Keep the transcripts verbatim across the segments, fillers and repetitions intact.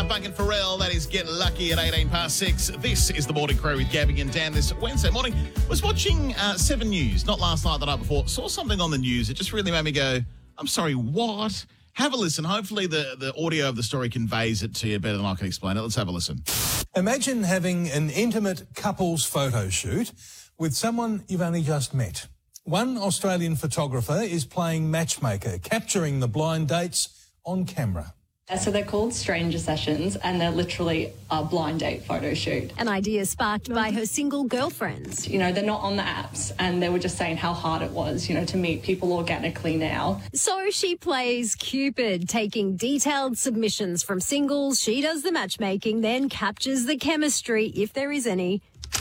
Daft Punk and Pharrell. That is Get Lucky at eighteen past six. This is the Morning Crew with Gabby and Dan this Wednesday morning. Was watching uh, Seven News, not last night, the night before. Saw something on the news. It just really made me go, I'm sorry, what? Have a listen. Hopefully the, the audio of the story conveys it to you better than I can explain it. Let's have a listen. Imagine having an intimate couples photo shoot with someone you've only just met. One Australian photographer is playing matchmaker, capturing the blind dates on camera. So they're called stranger sessions, and they're literally a blind date photo shoot. An idea sparked by her single girlfriends. You know, they're not on the apps, and they were just saying how hard it was, you know, to meet people organically now. So she plays Cupid, taking detailed submissions from singles. She does the matchmaking, then captures the chemistry, if there is any.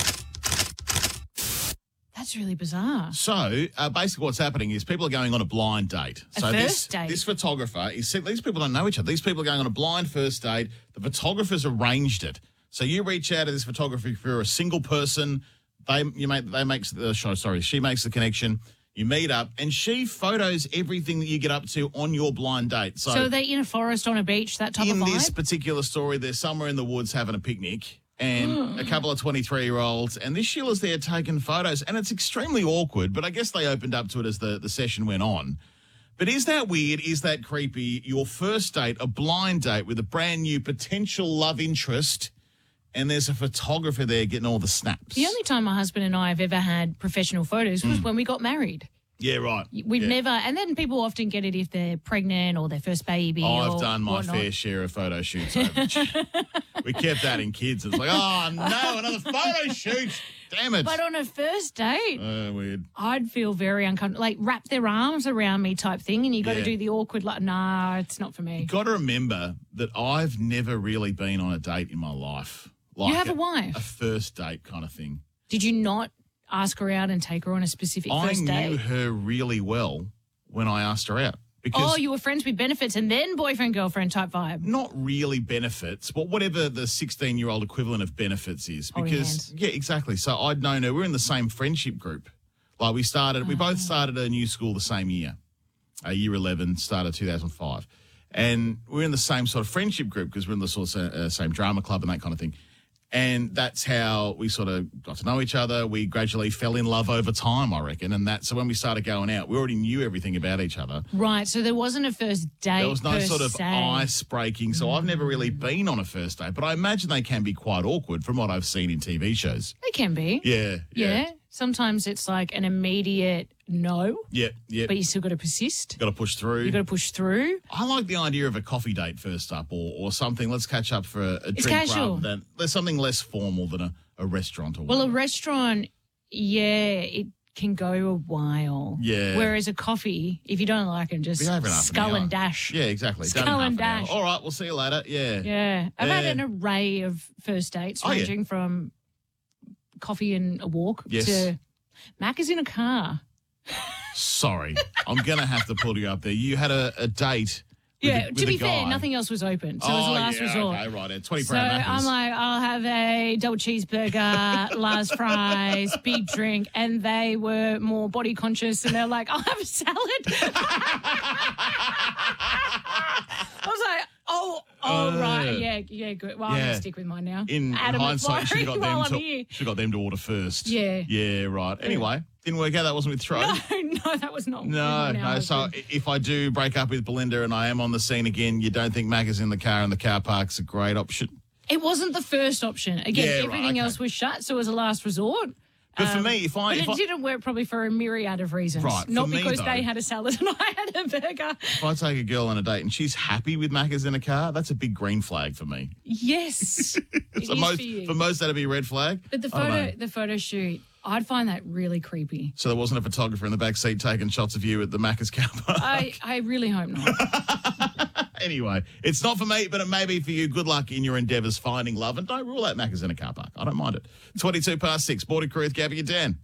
That's really bizarre. So, uh, basically what's happening is people are going on a blind date. A so first this, date? This photographer, is these people don't know each other. These people are going on a blind first date. The photographer's arranged it. So you reach out to this photographer if you're a single person. They you make they makes the show. Sorry, she makes the connection. You meet up, and she photos everything that you get up to on your blind date. So, So are they in a forest, on a beach, that type in of vibe? this particular story, they're somewhere in the woods having a picnic. And a couple of twenty-three-year-olds, and this Sheila's there taking photos, and it's extremely awkward, but I guess they opened up to it as the, the session went on. But is that weird? Is that creepy? Your first date, a blind date with a brand new potential love interest, and there's a photographer there getting all the snaps. The only time my husband and I have ever had professional photos was when we got married. Yeah, right. We've Yeah. never, and then people often get it if they're pregnant or their first baby. I've or done my whatnot. fair share of photo shoots. We kept that in kids. It's like, oh, no, another photo shoot. Damn it. But on a first date, Uh, weird. I'd feel very uncomfortable. Like wrap their arms around me type thing, and you got to Yeah. do the awkward. Like, nah, it's not for me. Got to remember that I've never really been on a date in my life. Like You have a wife? A first date kind of thing. Did you not ask her out and take her on a specific I first knew date? her really well when I asked her out. Because Oh, you were friends with benefits and then boyfriend girlfriend type vibe. not really benefits, but whatever the sixteen-year-old equivalent of benefits is. Holding Because, hands. yeah, exactly. So I'd known her. We're in the same friendship group. Like we started, we Ah. both started a new school the same year. Uh, year eleven, started two thousand five. And we're in the same sort of friendship group because we're in the sort of uh, same drama club and that kind of thing. And that's how we sort of got to know each other. We gradually fell in love over time, I reckon. And that, so when we started going out, we already knew everything about each other. Right, so there wasn't a first date. There was no per sort of se. ice breaking. So I've never really been on a first date, but I imagine they can be quite awkward from what I've seen in T V shows. They can be. Yeah. Yeah. Yeah. Sometimes it's like an immediate no, Yeah. Yeah. but you still got to persist. Got to push through. You got to push through. I like the idea of a coffee date first up or, or something. Let's catch up for a, a drink casual. rather than there's something less formal than a, a restaurant or Well, a whatever. restaurant, yeah, it can go a while. Yeah. Whereas a coffee, if you don't like it, just Be over in half an skull hour. and dash. Yeah, exactly. Done in Skull half and an hour. dash. All right, we'll see you later. Yeah. Yeah. I've had Yeah. an array of first dates Oh, yeah. ranging from coffee and a walk Yes. to Mac is in a car. Sorry, I'm going to have to pull you up there. You had a, a date. With Yeah, a, with to a be fair, guy. nothing else was open. So it was Oh, a last yeah, resort. Okay, right. At twenty So pound I'm like, I'll have a double cheeseburger, large fries, big drink, and they were more body conscious, and they're like, I'll have a salad. I was like, oh, oh, Uh, right, yeah, yeah, good. Well, I'm yeah. gonna stick with mine now. in Adam hindsight, you should have got while them I'm to here. should have got them to order first. Yeah. Yeah, right. Anyway, didn't work out. That wasn't with Tro. No, no, that was not. No, not our no. So husband. if I do break up with Belinda and I am on the scene again, you don't think Mac is in the car and the car park's a great option? It wasn't the first option. Again, Yeah, right, everything okay. else was shut, so it was a last resort. But for Um, me, if I But if it I, didn't work probably for a myriad of reasons. Right, for Not me, because though- they had a salad and I had a burger. if I take a girl on a date and she's happy with Macca's in a car, that's a big green flag for me. Yes. It So is most for you. for most that'd be a red flag. but the I don't know. photo the photo shoot, I'd find that really creepy. So there wasn't a photographer in the back seat taking shots of you at the Macca's car park. I, I really hope not. Anyway, it's not for me, but it may be for you. Good luck in your endeavours finding love, and don't rule out Macca's in a car park. I don't mind it. twenty-two past six, Border Crew with Gabby and Dan.